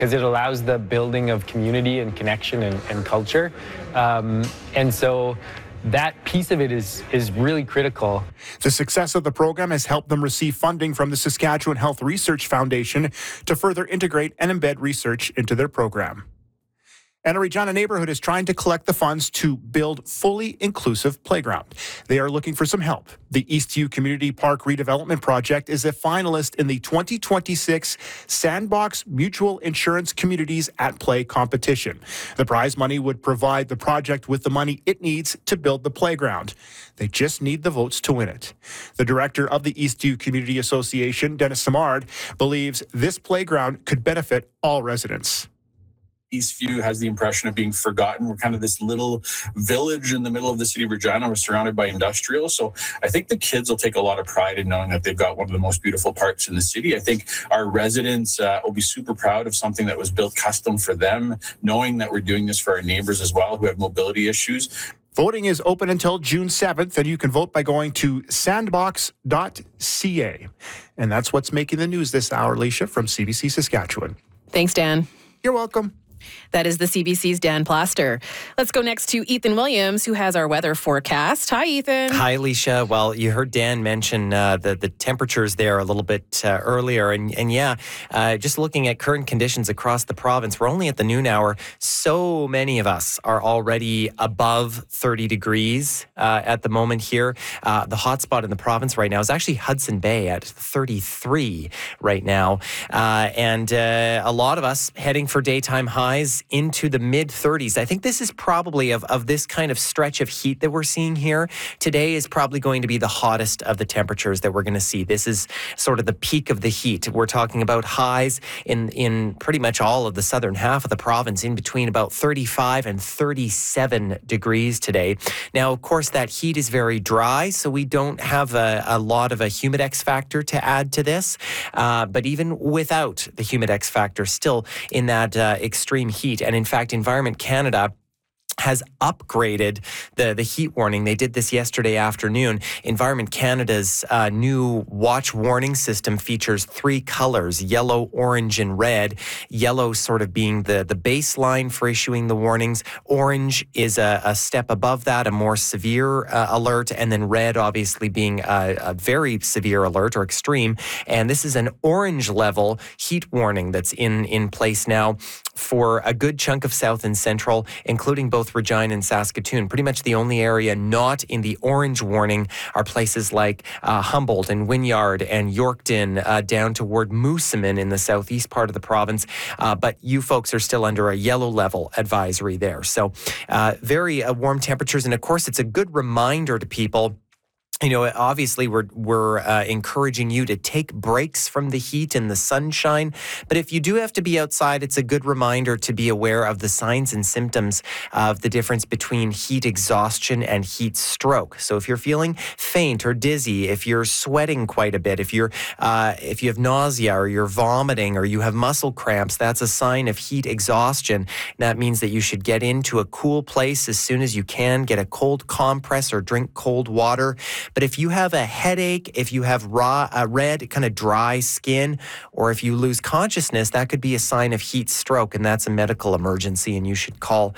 because it allows the building of community and connection and culture. And so that piece of it is really critical. The success of the program has helped them receive funding from the Saskatchewan Health Research Foundation to further integrate and embed research into their program. And a Regina neighborhood is trying to collect the funds to build fully inclusive playground. They are looking for some help. The Eastview Community Park Redevelopment Project is a finalist in the 2026 Sandbox Mutual Insurance Communities at Play competition. The prize money would provide the project with the money it needs to build the playground. They just need the votes to win it. The director of the Eastview Community Association, Dennis Simard, believes this playground could benefit all residents. Eastview has the impression of being forgotten. We're kind of this little village in the middle of the city of Regina. We're surrounded by industrial. So I think the kids will take a lot of pride in knowing that they've got one of the most beautiful parks in the city. I think our residents will be super proud of something that was built custom for them, knowing that we're doing this for our neighbors as well who have mobility issues. Voting is open until June 7th, and you can vote by going to sandbox.ca. And that's what's making the news this hour, Alicia, from CBC Saskatchewan. Thanks, Dan. You're welcome. That is the CBC's Dan Plaster. Let's go next to Ethan Williams, who has our weather forecast. Hi, Ethan. Hi, Alicia. Well, you heard Dan mention the temperatures there a little bit earlier. And just looking at current conditions across the province, we're only at the noon hour. So many of us are already above 30 degrees at the moment here. The hot spot in the province right now is actually Hudson Bay at 33 right now. And a lot of us heading for daytime highs into the mid-30s. I think this is probably of this kind of stretch of heat that we're seeing here. Today is probably going to be the hottest of the temperatures that we're going to see. This is sort of the peak of the heat. We're talking about highs in pretty much all of the southern half of the province, in between about 35 and 37 degrees today. Now, of course, that heat is very dry, so we don't have a lot of a humidex factor to add to this. But even without the humidex factor, still in that extreme heat. And in fact, Environment Canada has upgraded the heat warning. They did this yesterday afternoon. Environment Canada's new watch warning system features 3 colors, yellow, orange, and red. Yellow sort of being the baseline for issuing the warnings. Orange is a step above that, a more severe alert, and then red obviously being a very severe alert or extreme. And this is an orange level heat warning that's in place now for a good chunk of South and Central, including both Regina and Saskatoon. Pretty much the only area not in the orange warning are places like Humboldt and Wynyard and Yorkton, down toward Moosomin in the southeast part of the province. But you folks are still under a yellow level advisory there. So very warm temperatures. And of course, it's a good reminder to people. You know, obviously, we're encouraging you to take breaks from the heat and the sunshine. But if you do have to be outside, it's a good reminder to be aware of the signs and symptoms of the difference between heat exhaustion and heat stroke. So if you're feeling faint or dizzy, if you're sweating quite a bit, if you have nausea or you're vomiting or you have muscle cramps, that's a sign of heat exhaustion. And that means that you should get into a cool place as soon as you can, get a cold compress or drink cold water. But if you have a headache, if you have red, kind of dry skin, or if you lose consciousness, that could be a sign of heat stroke, and that's a medical emergency, and you should call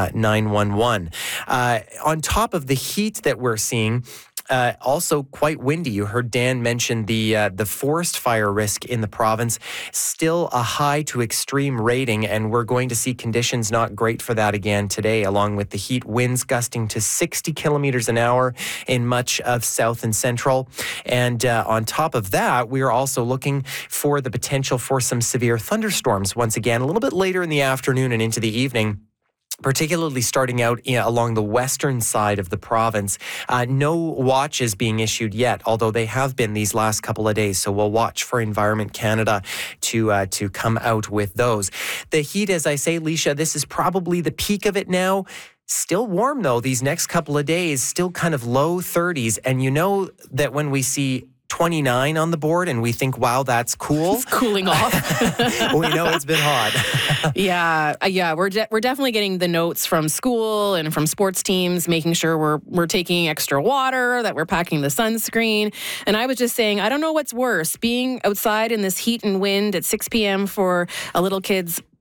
911. On top of the heat that we're seeing, also quite windy. You heard Dan mention the forest fire risk in the province. Still a high to extreme rating, and we're going to see conditions not great for that again today, along with the heat winds gusting to 60 kilometers an hour in much of South and Central. And on top of that, we are also looking for the potential for some severe thunderstorms once again, a little bit later in the afternoon and into the evening, particularly starting out along the western side of the province. No watch is being issued yet, although they have been these last couple of days. So we'll watch for Environment Canada to come out with those. The heat, as I say, Leisha, this is probably the peak of it now. Still warm, though, these next couple of days, still kind of low 30s. And you know that when we see 29 on the board, and we think, wow, that's cool. It's cooling off. We know it's been hot. Yeah. We're definitely getting the notes from school and from sports teams, making sure we're taking extra water, that we're packing the sunscreen. And I was just saying, I don't know what's worse, being outside in this heat and wind at 6 p.m. for a little kid's